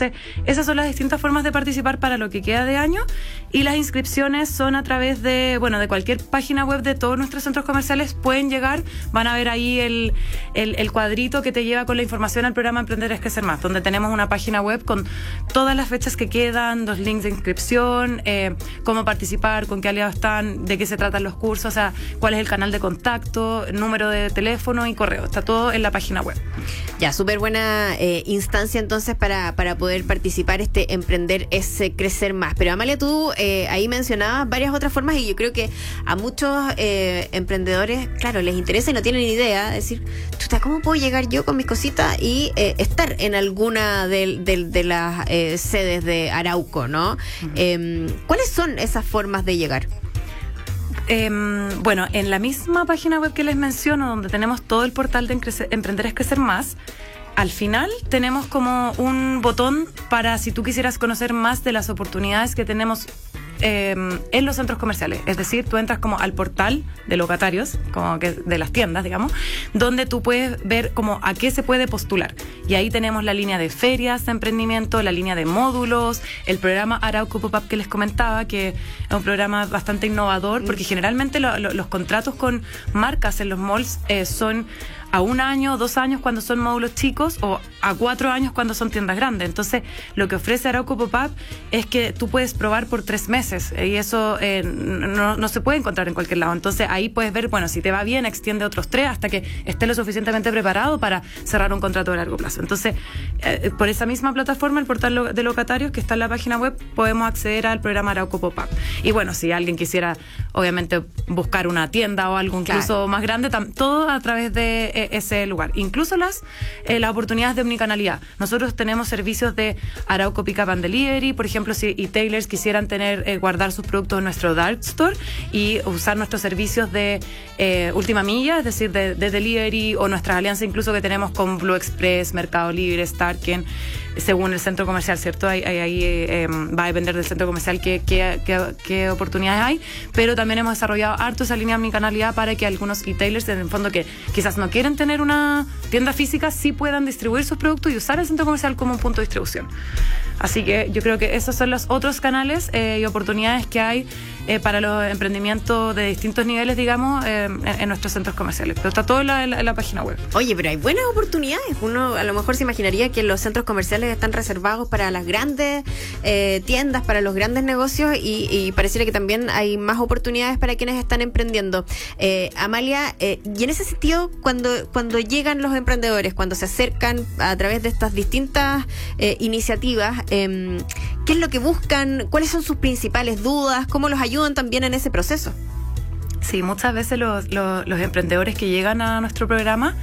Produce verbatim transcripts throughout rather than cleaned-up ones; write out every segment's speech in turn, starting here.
Entonces, esas son las distintas formas de participar para lo que queda de año, y las inscripciones son a través de, bueno, de cualquier página web de todos nuestros centros comerciales. Pueden llegar, van a ver ahí el, el, el cuadrito que te lleva con la información al programa Emprender es Crecer Más, donde tenemos una página web con todas las fechas que quedan, los links de inscripción, eh, cómo participar, con qué aliados están, de qué se tratan los cursos, o sea, cuál es el canal de contacto, número de teléfono y correo. Está todo en la página web. Ya, súper buena eh, instancia entonces para, para poder participar. Este Emprender es Crecer Más. Pero Amalia, tú eh, ahí mencionabas varias otras formas, y yo creo que a muchos eh, emprendedores, claro, les interesa y no tienen ni idea, decir, chuta, ¿cómo puedo llegar yo con mis cositas y eh, estar en alguna de, de, de las eh, sedes de Arauco, ¿no? Uh-huh. Eh, ¿Cuáles son esas formas de llegar? Eh, bueno, en la misma página web que les menciono, donde tenemos todo el portal de Encrecer, Emprender es Crecer Más, al final tenemos como un botón para si tú quisieras conocer más de las oportunidades que tenemos eh, en los centros comerciales. Es decir, tú entras como al portal de locatarios, como que de las tiendas, digamos, donde tú puedes ver como a qué se puede postular. Y ahí tenemos la línea de ferias de emprendimiento, la línea de módulos, el programa Arauco Pop-Up que les comentaba, que es un programa bastante innovador, porque generalmente lo, lo, los contratos con marcas en los malls eh, son a un año, dos años cuando son módulos chicos, o a cuatro años cuando son tiendas grandes. Entonces, lo que ofrece Arauco Pop-Up es que tú puedes probar por tres meses, y eso eh, no, no se puede encontrar en cualquier lado. Entonces, ahí puedes ver, bueno, si te va bien, extiende otros tres hasta que esté lo suficientemente preparado para cerrar un contrato de largo plazo. Entonces, eh, por esa misma plataforma, el portal de locatarios que está en la página web, podemos acceder al programa Arauco Pop-Up. Y bueno, si alguien quisiera, obviamente, buscar una tienda o algo incluso claro. más grande, tam- todo a través de eh, ese lugar. Incluso las, eh, las oportunidades de omnicanalidad. Nosotros tenemos servicios de Arauco Pick Up and Delivery, por ejemplo, si e-tailers quisieran tener, eh, guardar sus productos en nuestro dark store y usar nuestros servicios de eh, última milla, es decir, de, de delivery, o nuestras alianzas incluso que tenemos con Blue Express, Mercado Libre, Starken, según el centro comercial, ¿cierto? Ahí, ahí, ahí eh, va a depender del centro comercial qué, qué, qué, qué oportunidades hay, pero también hemos desarrollado harto esa línea de omnicanalidad para que algunos e-tailers, en el fondo, que quizás no quieren tener una tienda física, sí puedan distribuir sus productos y usar el centro comercial como un punto de distribución. Así que yo creo que esos son los otros canales eh, y oportunidades que hay eh, para los emprendimientos de distintos niveles, digamos, eh, en, en nuestros centros comerciales. Pero está todo en la, en, la, en la página web. Oye, pero hay buenas oportunidades. Uno a lo mejor se imaginaría que los centros comerciales están reservados para las grandes eh, tiendas, para los grandes negocios, y, y pareciera que también hay más oportunidades para quienes están emprendiendo. Eh, Amalia, eh, y en ese sentido, cuando, cuando llegan los emprendedores, cuando se acercan a través de estas distintas eh, iniciativas, eh, ¿qué es lo que buscan? ¿Cuáles son sus principales dudas? ¿Cómo los ayudan también en ese proceso? Sí, muchas veces los, los, los emprendedores que llegan a nuestro programa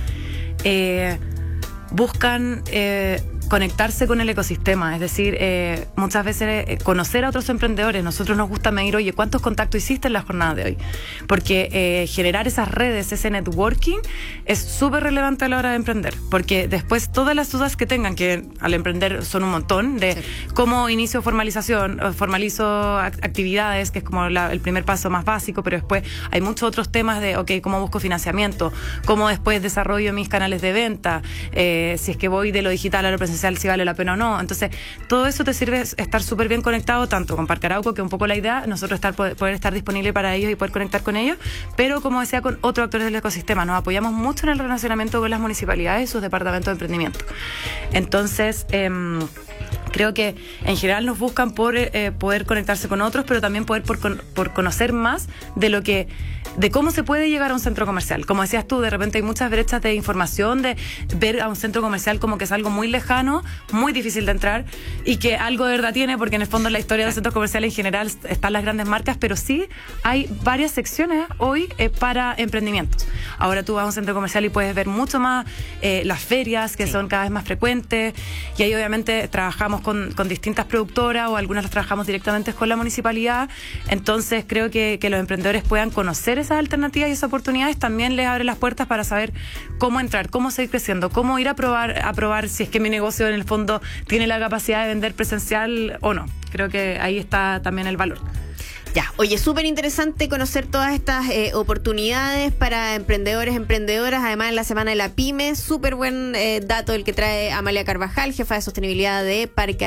eh, buscan eh, conectarse con el ecosistema, es decir, eh, muchas veces eh, conocer a otros emprendedores. Nosotros nos gusta medir, oye, ¿cuántos contactos hiciste en la jornada de hoy? Porque eh, generar esas redes, ese networking, es súper relevante a la hora de emprender, porque después todas las dudas que tengan, que al emprender son un montón, de sí. cómo inicio formalización, formalizo act- actividades, que es como la, el primer paso más básico, pero después hay muchos otros temas de, ok, cómo busco financiamiento, cómo después desarrollo mis canales de venta, eh, si es que voy de lo digital a lo presencial, si vale la pena o no. Entonces, todo eso te sirve estar súper bien conectado, tanto con Parque Arauco, que es un poco la idea, nosotros estar, poder estar disponible para ellos y poder conectar con ellos, pero como decía, con otros actores del ecosistema. Nos apoyamos mucho en el relacionamiento con las municipalidades y sus departamentos de emprendimiento. Entonces, eh, creo que en general nos buscan por eh, poder conectarse con otros, pero también poder por, por conocer más de lo que de cómo se puede llegar a un centro comercial. Como decías tú, de repente hay muchas brechas de información, de ver a un centro comercial como que es algo muy lejano, muy difícil de entrar, y que algo de verdad tiene, porque en el fondo en la historia de los centros comerciales en general están las grandes marcas, pero sí hay varias secciones hoy eh, para emprendimientos. Ahora tú vas a un centro comercial y puedes ver mucho más eh, las ferias, que sí. son cada vez más frecuentes, y ahí obviamente trabajamos con, con distintas productoras, o algunas las trabajamos directamente con la municipalidad. Entonces creo que, que los emprendedores puedan conocer esas alternativas y esas oportunidades también les abre las puertas para saber cómo entrar, cómo seguir creciendo, cómo ir a probar, a probar si es que mi negocio en el fondo tiene la capacidad de vender presencial o no. Creo que ahí está también el valor. Ya, oye, súper interesante conocer todas estas eh, oportunidades para emprendedores, emprendedoras, además en la Semana de la Pyme. Súper buen eh, dato el que trae Amalia Carvajal, jefa de sostenibilidad de Parque